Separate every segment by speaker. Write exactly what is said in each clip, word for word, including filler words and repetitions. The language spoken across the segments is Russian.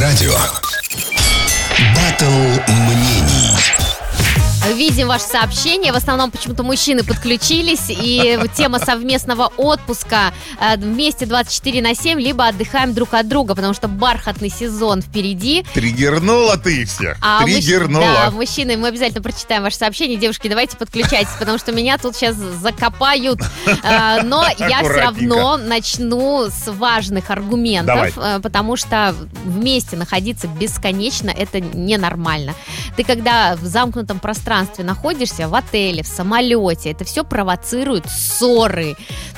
Speaker 1: Радио. Баттл мнений.
Speaker 2: Видим ваши сообщения. В основном почему-то мужчины подключились. И тема совместного отпуска вместе двадцать четыре на семь, либо отдыхаем друг от друга, потому что бархатный сезон впереди.
Speaker 3: Триггернула ты их всех.
Speaker 2: А
Speaker 3: Триггернула.
Speaker 2: Мужч... Да, мужчины, мы обязательно прочитаем ваши сообщения. Девушки, давайте подключайтесь, потому что меня тут сейчас закопают. Но я все равно начну с важных аргументов,
Speaker 3: Давай.
Speaker 2: потому что вместе находиться бесконечно — это ненормально. Ты когда в замкнутом пространстве находишься, в отеле, в самолете, это все провоцирует ссоры.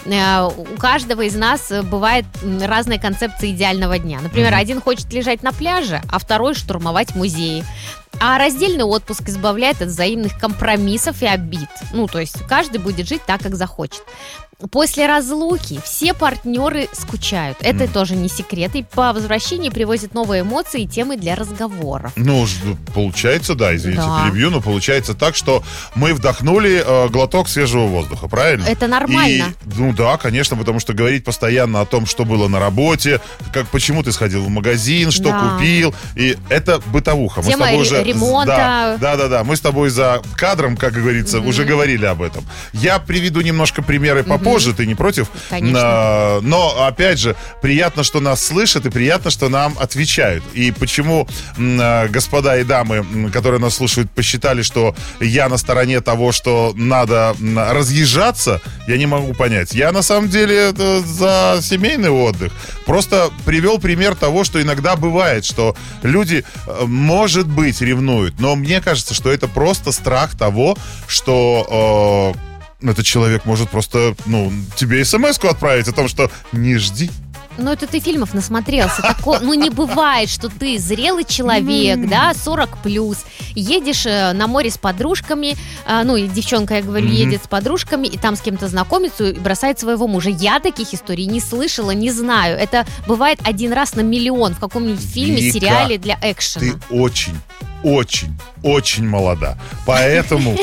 Speaker 2: У каждого из нас бывает разная концепция идеального дня. Например, mm-hmm. один хочет лежать на пляже, а второй штурмовать музеи. А раздельный отпуск избавляет от взаимных компромиссов и обид. Ну, то есть каждый будет жить так, как захочет. После разлуки все партнеры скучают. Это mm. тоже не секрет. И по возвращении привозят новые эмоции и темы для разговоров.
Speaker 3: Ну, получается, да, извините,
Speaker 2: да.
Speaker 3: перебью, но получается так, что мы вдохнули э, глоток свежего воздуха, правильно?
Speaker 2: Это нормально.
Speaker 3: И, ну да, конечно, потому что говорить постоянно о том, что было на работе, как, почему ты сходил в магазин, что
Speaker 2: да.
Speaker 3: купил, и это бытовуха.
Speaker 2: Тема
Speaker 3: мы с тобой уже,
Speaker 2: ремонта.
Speaker 3: Да, да, да, да, мы с тобой за кадром, как говорится, mm-hmm. уже говорили об этом. Я приведу немножко примеры попозже. Позже, ты не против?
Speaker 2: Конечно.
Speaker 3: Но, опять же, приятно, что нас слышат, и приятно, что нам отвечают. И почему господа и дамы, которые нас слушают, посчитали, что я на стороне того, что надо разъезжаться, я не могу понять. Я, на самом деле, за семейный отдых. Просто привел пример того, что иногда бывает, что люди, может быть, ревнуют, но мне кажется, что это просто страх того, что... Э, этот человек может просто, ну, тебе смс-ку отправить о том, что не жди.
Speaker 2: Ну, это ты фильмов насмотрелся. Тако... Ну, не бывает, что ты зрелый человек, mm-hmm. да, сорок плюс, едешь э, на море с подружками, э, ну, и девчонка, я говорю, mm-hmm. едет с подружками, и там с кем-то знакомится и бросает своего мужа. Я таких историй не слышала, не знаю. Это бывает один раз на миллион в каком-нибудь фильме,
Speaker 3: Вика,
Speaker 2: сериале для экшена.
Speaker 3: Ты очень, очень, очень молода. Поэтому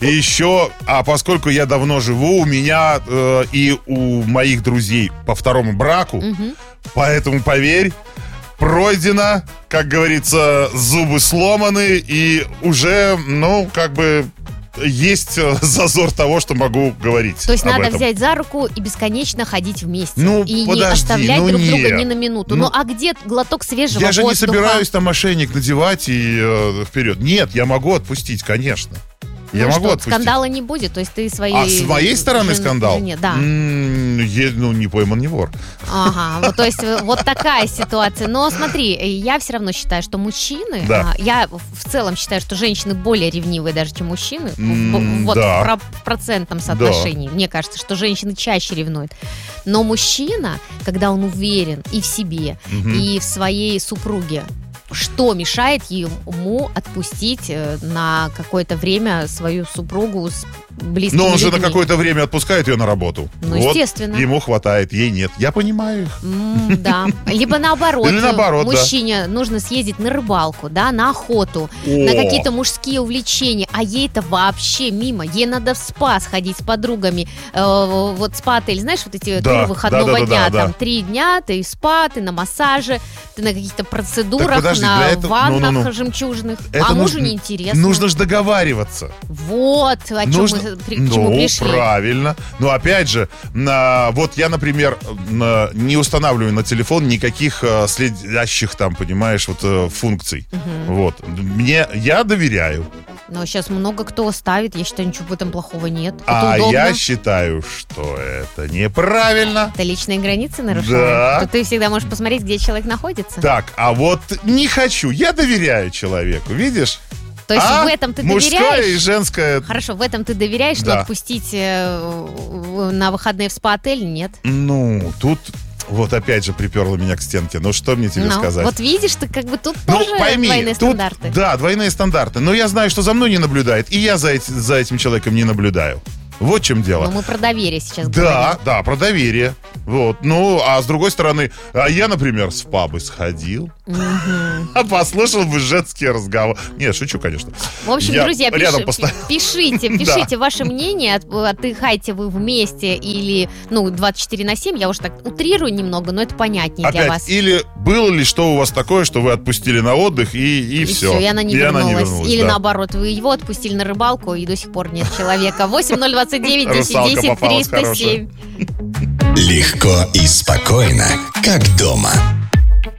Speaker 3: еще, а поскольку я давно живу, у меня э, и у моих друзей по второму браку, угу. поэтому, поверь, пройдено, как говорится, зубы сломаны, и уже, ну, как бы... есть зазор того, что могу говорить.
Speaker 2: То есть
Speaker 3: об
Speaker 2: надо
Speaker 3: этом.
Speaker 2: взять за руку и бесконечно ходить вместе.
Speaker 3: Ну,
Speaker 2: и
Speaker 3: подожди,
Speaker 2: не оставлять
Speaker 3: ну
Speaker 2: друг
Speaker 3: нет.
Speaker 2: друга ни на минуту. Ну,
Speaker 3: Ну,
Speaker 2: а где глоток свежего
Speaker 3: Я же
Speaker 2: воздуха?
Speaker 3: не собираюсь там ошейник надевать и э, вперед. Нет, я могу отпустить, конечно. Я
Speaker 2: ну
Speaker 3: могу
Speaker 2: что,
Speaker 3: отпустить.
Speaker 2: скандала не будет? То есть ты свои...
Speaker 3: А с моей стороны
Speaker 2: жен...
Speaker 3: скандал?
Speaker 2: Жене, да.
Speaker 3: М-м, е- ну, не пойман, не вор.
Speaker 2: Ага, вот, то есть вот такая ситуация. Но смотри, я все равно считаю, что мужчины...
Speaker 3: Да.
Speaker 2: А, я в целом считаю, что женщины более ревнивые даже, чем мужчины.
Speaker 3: М,
Speaker 2: вот
Speaker 3: да.
Speaker 2: в, про- в процентном соотношении. Мне кажется, что женщины чаще ревнуют. Но мужчина, когда он уверен и в себе,
Speaker 3: Мгм.
Speaker 2: и в своей супруге, что мешает ему отпустить э, на какое-то время свою супругу с близкими
Speaker 3: Но он же
Speaker 2: людьми?
Speaker 3: на какое-то время отпускает ее на работу.
Speaker 2: Ну,
Speaker 3: Вот,
Speaker 2: естественно.
Speaker 3: Ему хватает, ей нет. Я понимаю их.
Speaker 2: М, да. Либо наоборот,
Speaker 3: Или наоборот, да.
Speaker 2: мужчине нужно съездить на рыбалку, да, на охоту,
Speaker 3: О.
Speaker 2: на какие-то мужские увлечения, а ей-то вообще мимо. Ей надо в спа сходить с подругами. Э, вот спа-отель, знаешь, вот эти
Speaker 3: Да,
Speaker 2: тур выходного
Speaker 3: да, да, да,
Speaker 2: дня,
Speaker 3: да,
Speaker 2: там
Speaker 3: да.
Speaker 2: три дня, ты в спа, ты на массаже, ты на каких-то процедурах,
Speaker 3: Так подожди,
Speaker 2: на
Speaker 3: для этого-
Speaker 2: ваннах
Speaker 3: ну, ну, ну.
Speaker 2: жемчужных.
Speaker 3: Это
Speaker 2: а мужу
Speaker 3: нужно-
Speaker 2: неинтересно.
Speaker 3: Нужно же договариваться.
Speaker 2: Вот, о чем
Speaker 3: Нужно-
Speaker 2: мы при- к чему
Speaker 3: ну,
Speaker 2: пришли.
Speaker 3: правильно. Но опять же, на, вот я, например, на, не устанавливаю на телефон никаких э, следящих там, понимаешь, вот э, функций.
Speaker 2: Мгм.
Speaker 3: Вот. Мне, я доверяю.
Speaker 2: Но сейчас много кто ставит, я считаю, ничего в этом плохого нет. Это
Speaker 3: А
Speaker 2: удобно.
Speaker 3: я считаю, что это неправильно.
Speaker 2: Ты личные границы нарушаешь?
Speaker 3: Да.
Speaker 2: То ты всегда можешь посмотреть, где человек находится?
Speaker 3: Так, а вот не хочу. Я доверяю человеку, видишь?
Speaker 2: То есть
Speaker 3: А?
Speaker 2: в этом ты
Speaker 3: Мужское
Speaker 2: доверяешь?
Speaker 3: и женское.
Speaker 2: Хорошо, в этом ты доверяешь, что
Speaker 3: Да.
Speaker 2: отпустить э, на выходные в спа-отель? Нет.
Speaker 3: Ну, тут вот опять же приперла меня к стенке. Ну, что мне тебе
Speaker 2: Ну,
Speaker 3: сказать?
Speaker 2: вот видишь, ты как бы тут
Speaker 3: Ну,
Speaker 2: тоже
Speaker 3: пойми,
Speaker 2: двойные
Speaker 3: тут,
Speaker 2: стандарты.
Speaker 3: да, двойные стандарты. Но я знаю, что за мной не наблюдает, и я за, эти- за этим человеком не наблюдаю. Вот в чем дело.
Speaker 2: Но мы про доверие сейчас
Speaker 3: Да,
Speaker 2: говорим.
Speaker 3: да, про доверие. Вот. Ну, а с другой стороны, а я, например, в пабы сходил, а послушал бы женский разговор. Нет, шучу, конечно.
Speaker 2: В общем,
Speaker 3: Я
Speaker 2: друзья,
Speaker 3: рядом
Speaker 2: пиши-
Speaker 3: постоял.
Speaker 2: пишите, пишите ваше мнение. От- Отдыхаете вы вместе или, ну, двадцать четыре на семь. Я уже так утрирую немного, но это понятнее для
Speaker 3: Опять,
Speaker 2: вас.
Speaker 3: или было ли что у вас такое, что вы отпустили на отдых, и, и,
Speaker 2: И
Speaker 3: все.
Speaker 2: и она не
Speaker 3: И
Speaker 2: вернулась.
Speaker 3: она не вернулась,
Speaker 2: Или
Speaker 3: да.
Speaker 2: наоборот, вы его отпустили на рыбалку, и до сих пор нет человека. восемь ноль двадцать девять десять
Speaker 3: Русалка
Speaker 2: десять
Speaker 3: попалась
Speaker 2: триста семь.
Speaker 3: хорошая.
Speaker 1: Легко и спокойно, как дома.